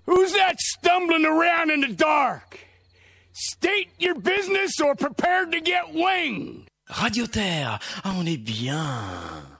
Who's that stumbling around in the dark? State your business or prepare to get winged. Radio Terre, on est bien.